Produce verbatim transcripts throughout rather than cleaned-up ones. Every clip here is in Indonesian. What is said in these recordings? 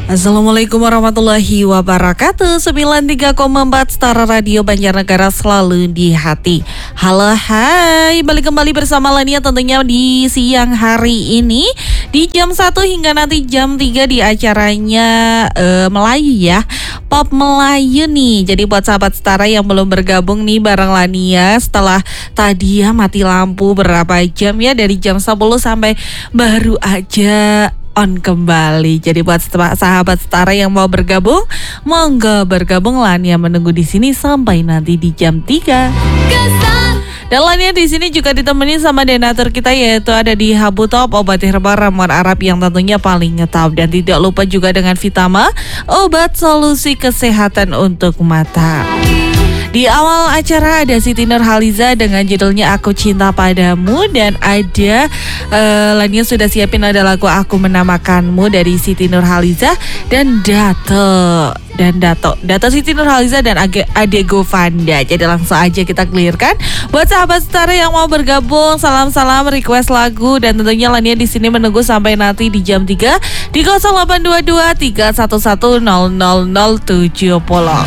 Assalamualaikum warahmatullahi wabarakatuh. sembilan puluh tiga koma empat Stara Radio Banjarnegara selalu di hati. Halo hai, balik kembali bersama Lania tentunya di siang hari ini di jam satu hingga nanti jam tiga di acaranya uh, Melayu ya, Pop Melayu nih. Jadi buat sahabat Stara yang belum bergabung nih bareng Lania setelah tadi ya mati lampu berapa jam ya, dari jam sepuluh sampai baru aja on kembali. Jadi buat sahabat Stara yang mau bergabung, monggo bergabung. Lania menunggu di sini sampai nanti di jam tiga. Dan Lania di sini juga ditemani sama donatur kita, yaitu ada di Habu Top, obat herbal ramuan Arab yang tentunya paling ngetop. Dan tidak lupa juga dengan Vitama, obat solusi kesehatan untuk mata. Di awal acara ada Siti Nurhaliza dengan judulnya Aku Cinta Padamu, dan ada uh, Lania sudah siapin ada lagu Aku Menamakanmu dari Siti Nurhaliza dan Dato dan Dato Dato Siti Nurhaliza dan Age, Ade Govanda. Jadi langsung aja kita clearkan buat sahabat Stara yang mau bergabung, salam-salam request lagu, dan tentunya Lania di sini menunggu sampai nanti di jam tiga di nol delapan dua dua tiga satu satu nol nol nol tujuh nol.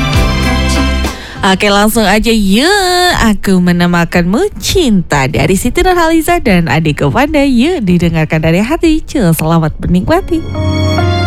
Oke, langsung aja yuk. Aku Menamakanmu, Cinta dari Siti Nurhaliza dan Ade Govanda. Yuk didengarkan dari hati. Cus, selamat menikmati.